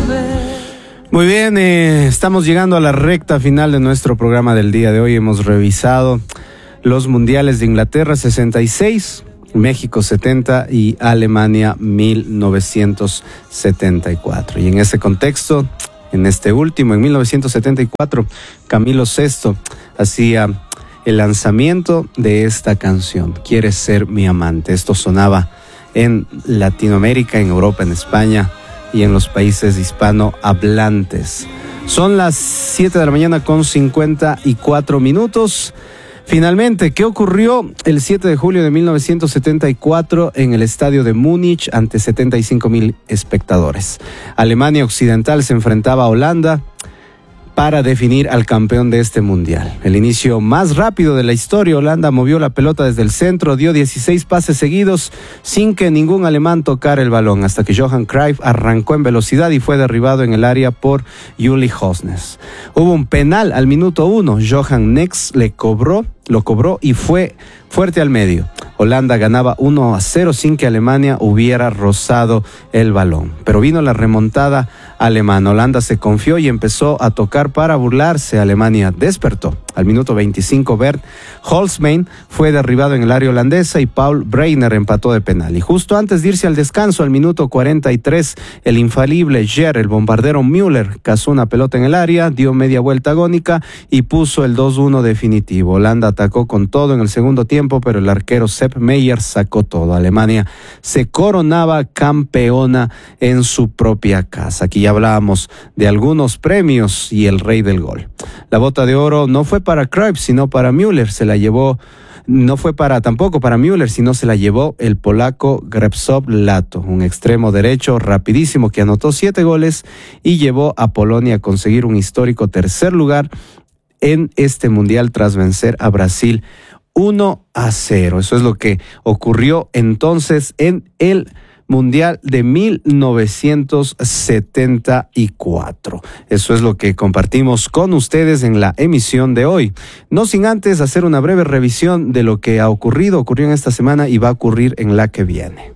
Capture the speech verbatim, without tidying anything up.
Muy bien, eh, estamos llegando a la recta final de nuestro programa del día de hoy. Hemos revisado los mundiales de Inglaterra sesenta y seis, México setenta y Alemania mil novecientos setenta y cuatro. Y en ese contexto, en este último, en mil novecientos setenta y cuatro, Camilo Sesto hacía el lanzamiento de esta canción, ¿Quieres ser mi amante? Esto sonaba en Latinoamérica, en Europa, en España y en los países hispanohablantes. Son las siete de la mañana con cincuenta y cuatro minutos. Finalmente, ¿qué ocurrió el siete de julio de mil novecientos setenta y cuatro en el estadio de Múnich ante setenta y cinco mil espectadores? Alemania Occidental se enfrentaba a Holanda para definir al campeón de este mundial. El inicio más rápido de la historia, Holanda movió la pelota desde el centro, dio dieciséis pases seguidos sin que ningún alemán tocara el balón, hasta que Johan Cruyff arrancó en velocidad y fue derribado en el área por Uli Hoeneß. Hubo un penal al minuto uno, Johan Nex le cobró, lo cobró y fue fuerte al medio. Holanda ganaba uno a cero sin que Alemania hubiera rozado el balón. Pero vino la remontada alemana. Holanda se confió y empezó a tocar para burlarse. Alemania despertó. Al minuto veinticinco, Bert Holzbein fue derribado en el área holandesa y Paul Breitner empató de penal. Y justo antes de irse al descanso, al minuto cuarenta y tres, el infalible Ger, el bombardero Müller, cazó una pelota en el área, dio media vuelta agónica y puso el dos uno definitivo. Holanda atacó con todo en el segundo tiempo, pero el arquero Sepp Maier sacó todo. Alemania se coronaba campeona en su propia casa. Aquí ya hablábamos de algunos premios y el rey del gol. La bota de oro no fue para Cruyff, sino para Müller. Se la llevó, no fue para tampoco para Müller, sino se la llevó el polaco Grzegorz Lato, un extremo derecho rapidísimo que anotó siete goles y llevó a Polonia a conseguir un histórico tercer lugar en este mundial tras vencer a Brasil uno a cero. Eso es lo que ocurrió entonces en el Mundial de mil novecientos setenta y cuatro. Eso es lo que compartimos con ustedes en la emisión de hoy. No sin antes hacer una breve revisión de lo que ha ocurrido, ocurrió en esta semana y va a ocurrir en la que viene.